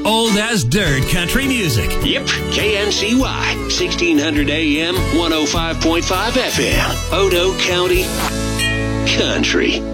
old as dirt country music. Yep, KNCY, 1600 AM, 105.5 FM, Odo County Country.